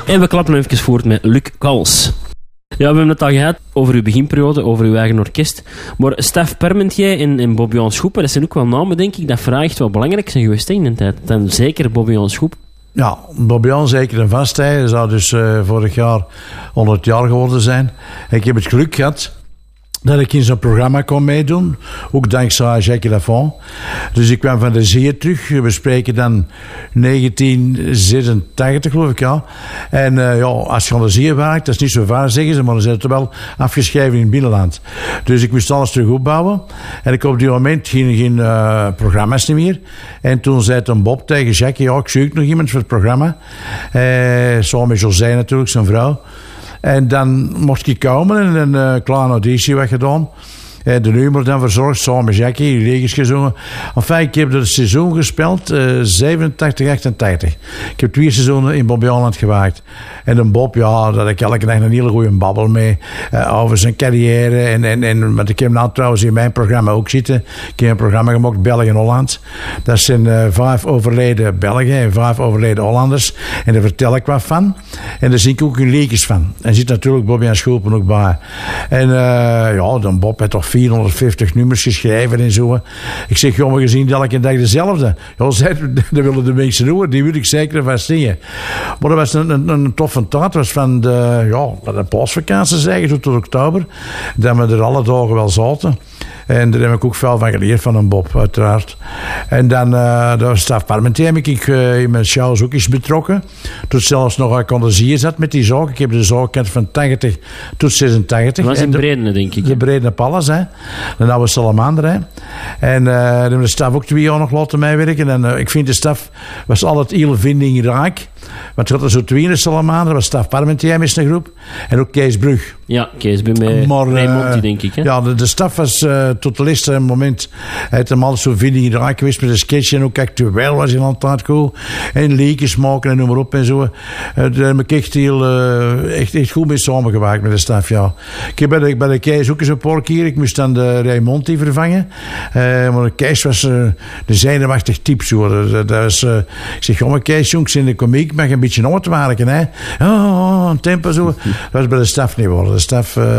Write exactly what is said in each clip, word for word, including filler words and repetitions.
En we klappen even voort met Luc Kals. Ja, we hebben het al gehad over uw beginperiode, over uw eigen orkest. Maar Stef Parmentier en, en Bobby-Jan Schoepen, dat zijn ook wel namen, denk ik, dat vraagt wel belangrijk zijn geweest in de tijd. Dan zeker Bobby-Jan Schoepen. Ja, Bobby-Jan zeker en vast. Hij zou dus uh, vorig jaar honderd jaar geworden zijn. Ik heb het geluk gehad dat ik in zo'n programma kon meedoen. Ook dankzij Jacques Lafont. Dus ik kwam van de zeer terug. We spreken dan negentien zesentachtig, geloof ik, ja. En uh, ja, als je aan de zeer werkt, dat is niet zo vaak, zeggen ze, maar dan zijn het wel afgeschreven in het binnenland. Dus ik moest alles terug opbouwen. En ik op die moment geen, geen uh, programma's niet meer. En toen zei toen Bob tegen Jacques, ja, ik zoek nog iemand voor het programma. Uh, samen met José natuurlijk, zijn vrouw. En dan mocht ik komen en een uh, kleine auditie werd gedaan. En de nummer dan verzorgd, samen met Jackie, regels gezongen. Enfin, ik heb het seizoen gespeeld, uh, zevenentachtig, achtentachtig. Ik heb twee seizoenen in Bobby-Jan gewaakt. En een Bob, ja, daar had ik elke dag een hele goede babbel mee. Uh, over zijn carrière. En, en, en, want ik heb nou trouwens in mijn programma ook zitten. Ik heb een programma gemaakt, België en Holland. Dat zijn uh, vijf overleden Belgen en vijf overleden Hollanders. En daar vertel ik wat van. En daar zie ik ook een liedjes van. En er zit natuurlijk Bobby-Jan Schoepen ook bij. En uh, ja, dan Bob heeft toch vierhonderdvijftig nummers geschreven en zo. Ik zeg, joh, maar gezien elke dag dezelfde. Ja, zei, dat willen de mensen doen, die wil ik zeker vast zingen. Maar dat was een, een, een toffe tijd. Dat was van de, ja, de paasvakantie zeggen, zo tot oktober. Dat we er alle dagen wel zaten. En daar heb ik ook veel van geleerd van een Bob, uiteraard. En dan, uh, de Stef Parmentier heb ik uh, in mijn shows ook eens betrokken. Tot zelfs nog aan condensier zat met die zaak. Ik heb de zaak gekend van tachtig tot zesentachtig. Dat was in Bredene, denk ik. De Bredene Palace, hè. De oude Salamander, hè. En uh, dan hebben de Stef ook twee jaar nog laten meewerken. En uh, ik vind de Stef was altijd heel vindingrijk. Want je had er zo twee in de Salamander. was Stef Parmentier met zijn groep. En ook Kees Brug. Ja, Kees bij mij. Raymond, uh, denk ik, hè. Ja, de, de Stef was uh, tot de laatste moment. Hij had hem altijd zo vindingrijk geweest met een sketch. En ook actueel was hij altijd cool. En liedjes maken en noem maar op en zo. Uh, daar heb ik echt, heel, uh, echt, echt goed mee samengewerkt met de Stef, ja. Ik heb bij de, bij de Kees ook eens een paar keer. Ik moest dan de Raymond die vervangen. Uh, maar de Kees was uh, de zenuwachtig type. Zo. Dat, dat was, uh, ik zeg, oh, maar Kees, jongens, in de komiek mag een beetje uitwerken, hè. Oh, een tempo zo. Dat was bij de Stef niet worden. De Stef... Uh,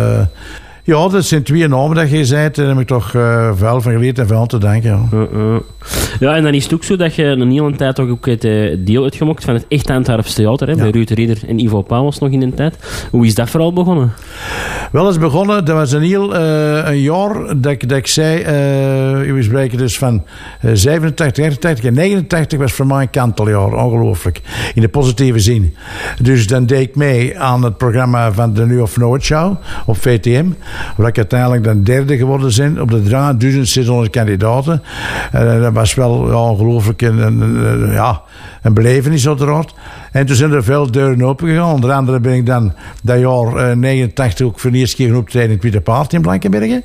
Ja, dat zijn twee namen dat je zei. Daar heb ik toch uh, veel van geleerd en veel te danken. Ja. Uh, uh. ja, en dan is het ook zo dat je een hele tijd ook het uh, deel uitgemokt van het echt Antwerps theater. Hè, ja. Bij Ruud Rieder en Ivo Pauwels nog in een tijd. Hoe is dat vooral begonnen? Wel eens begonnen. Dat was een heel uh, een jaar dat ik, dat ik zei... Uh, we spreken dus van uh, zevenentachtig, achtentachtig en negenentachtig was voor mij een kanteljaar. Ongelooflijk. In de positieve zin. Dus dan deed ik mee aan het programma van de Nu of Nooit Show op V T M. Waar ik uiteindelijk dan derde geworden zijn op de drieduizend zeshonderd kandidaten. Uh, dat was wel ja, ongelooflijk een, een, een, ja, een belevenis uiteraard. En toen zijn er veel deuren open gegaan. Onder andere ben ik dan dat jaar uh, negenentachtig ook voor de eerste keer gaan optreden in het Witte Paard in Blankenbergen.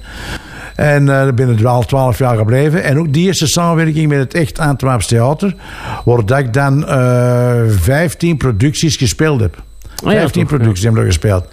En uh, daar ben ik wel twaalf jaar gebleven. En ook die eerste samenwerking met het echt Antwerps theater, waar dat ik dan uh, vijftien producties gespeeld heb. Oh ja, vijftien toch, producties ja. hebben we gespeeld.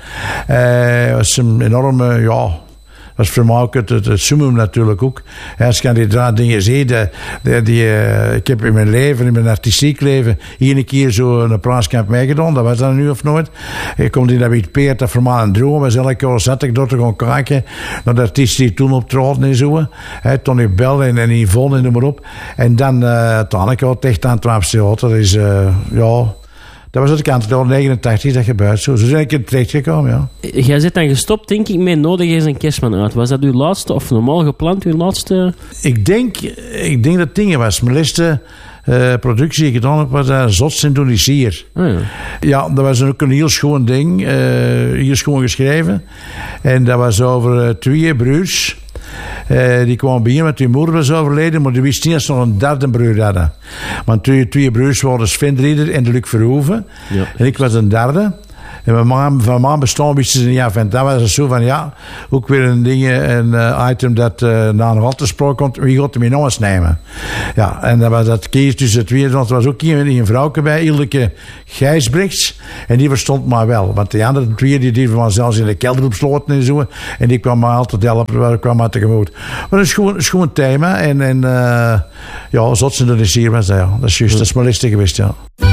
Het uh, was een enorme, ja... Dat was voor mij ook het, het, het summum natuurlijk ook. Als je die drie dingen ziet, die, die, die, uh, ik heb in mijn leven, in mijn artistiek leven, hier een keer zo een prijskamp meegedaan. Dat was dan nu of nooit. Ik kom in dat Wiet Peert, dat voor mij een droom was. Elke keer zat ik door te gaan kijken naar de artiesten die toen optraden en zo. He, Tony Bell en, en Yvonne en noem maar op. En dan, uh, toen ik al echt aan het Antwerps theater. Dat is, uh, ja... Dat was het kant door negenentachtig dat gebeurd. Zo, zo ben ik er terecht gekomen, ja. Jij zit dan gestopt, denk ik, met Nodig is een Kerstman uit. Was dat uw laatste, of normaal gepland, uw laatste... Ik denk, ik denk dat het dingen was. Mijn laatste uh, productie die ik gedaan heb, was uh, Zots en Donisier. Oh ja. Ja, dat was ook een heel schoon ding. Uh, heel schoon geschreven. En dat was over uh, twee broers. Uh, die kwamen bij hier, want hun moeder was overleden, maar die wist niet dat ze nog een derde broer hadden. Want twee, twee broers waren Sven Rieder en de Luc Verhoeven. Ja. En ik was een derde. En mijn ma, van mijn bestaan wisten ze niet af. En dat was het zo van, ja, ook weer een ding, een uh, item dat uh, na nog altijd sprake komt. Wie gaat hem in ons nemen? Ja, en dat was dat kies tussen het twee. Want er was ook een, een vrouwke bij, Ildeke Gijsbrechts. En die verstond mij wel. Want die andere twee, die deden van zelfs in de kelder opsloten en zo. En die kwam me altijd helpen, waar kwam me tegemoet. Maar dat is gewoon, is gewoon een thema. En, en uh, ja, Zotsen Donisier was dat, ja. Dat is juist, dat is mijn liste geweest, ja.